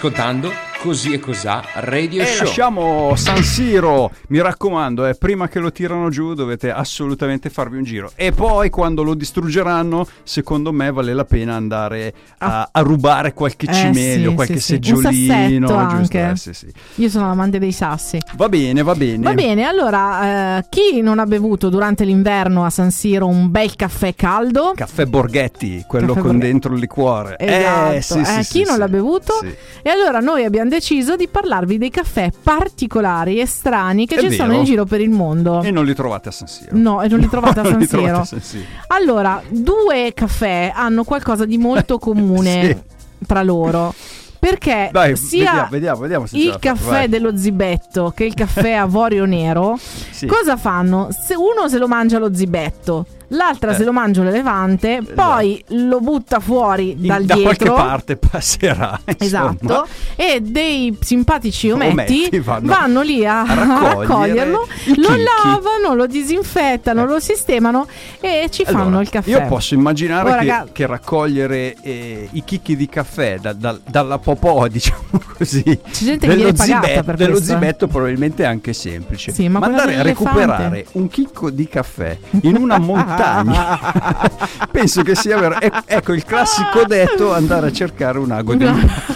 ascoltando Così e Cosà Radio Show. Lasciamo San Siro, mi raccomando, prima che lo tirano giù dovete assolutamente farvi un giro. E poi quando lo distruggeranno, secondo me vale la pena andare a rubare qualche cimelio, sì, qualche sì, seggiolino. Un sassetto anche. Sì. Io sono l'amante dei sassi. Va bene. Va bene, allora chi non ha bevuto durante l'inverno a San Siro un bel caffè caldo? Caffè Borghetti, quello con dentro il liquore. Esatto. Chi non l'ha bevuto? Sì. E allora noi abbiamo deciso di parlarvi dei caffè particolari e strani che ci sono in giro per il mondo. E non li trovate a San Siro. No, e non li trovate a San Siro. A San Siro. Allora, due caffè hanno qualcosa di molto comune tra loro. Perché sia vediamo se il caffè dello zibetto che il caffè avorio nero cosa fanno? Se uno se lo mangia lo zibetto, l'altra se lo mangia l'elefante, poi lo butta fuori dal da dietro, qualche parte passerà, esatto, e dei simpatici ometti vanno lì a raccoglierlo, lo lavano, lo disinfettano, lo sistemano e ci fanno il caffè. Io posso immaginare che raccogliere i chicchi di caffè dalla popò, diciamo così, c'è gente che viene pagata per dello questo, zibetto probabilmente è anche semplice, sì, ma andare a recuperare un chicco di caffè in una montagna penso che sia vero. Ecco il classico detto, andare a cercare un ago di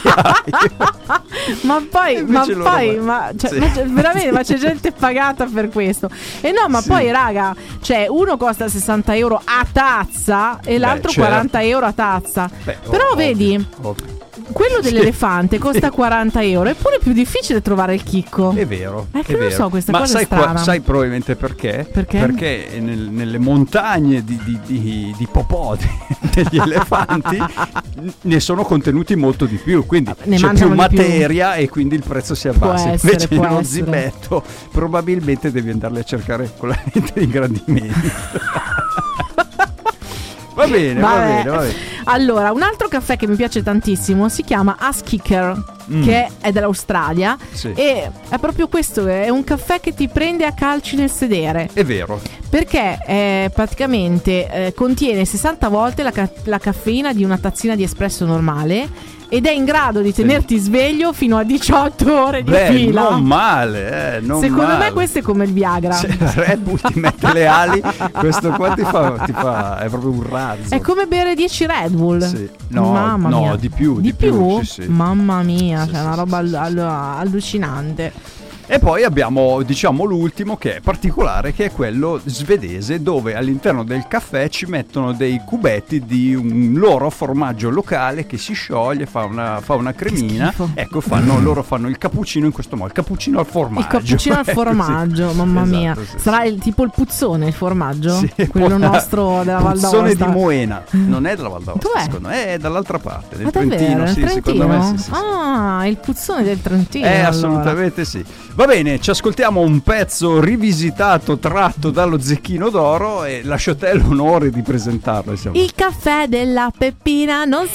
veramente, ma c'è gente pagata per questo. E no, ma poi raga, cioè uno costa 60 euro a tazza e l'altro 40 euro a tazza. Però vedi, quello dell'elefante costa 40 euro, eppure è più difficile trovare il chicco. È vero. È che non so, questa cosa è strana. Sai probabilmente perché? Perché nelle montagne di popò degli elefanti ne sono contenuti molto di più, quindi c'è più materia e quindi il prezzo si abbassa. Invece nello zibetto probabilmente devi andarli a cercare con la lente di ingrandimento. Va bene. Allora, un altro caffè che mi piace tantissimo si chiama Ass Kicker, che è dell'Australia, e è proprio questo, è un caffè che ti prende a calci nel sedere. È vero. Perché praticamente contiene 60 volte la caffeina di una tazzina di espresso normale ed è in grado di tenerti sveglio fino a 18 ore di fila. Non male, secondo me questo è come il Viagra. Red Bull ti mette le ali, questo qua ti fa è proprio un razzo. È come bere 10 Red Bull. Sì. Mamma mia. di più. Sì. Mamma mia, c'è una roba allucinante. E poi abbiamo, diciamo, l'ultimo che è particolare, che è quello svedese, dove all'interno del caffè ci mettono dei cubetti di un loro formaggio locale che si scioglie, fa una cremina. Ecco, loro fanno il cappuccino in questo modo, il cappuccino al formaggio. Il cappuccino al formaggio, mamma mia. Sì, sarà tipo il puzzone il formaggio? Sì, quello nostro della Val d'Aosta. Puzzone di Moena, non è della Val d'Aosta, secondo me è dall'altra parte, del Trentino, sì, secondo me sì. Ah, il puzzone del Trentino. Assolutamente sì. Va bene, ci ascoltiamo un pezzo rivisitato, tratto dallo Zecchino d'Oro, e lascio a te l'onore di presentarlo. Il caffè della Peppina non